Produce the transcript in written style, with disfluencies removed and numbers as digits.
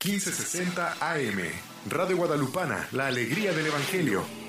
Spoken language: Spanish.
1560 AM. Radio Guadalupana, la alegría del Evangelio.